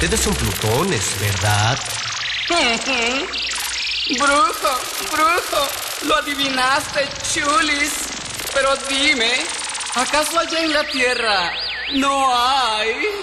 Ustedes son plutones, ¿verdad? Brujo, brujo, lo adivinaste, chulis. Pero dime, ¿acaso allá en la tierra no hay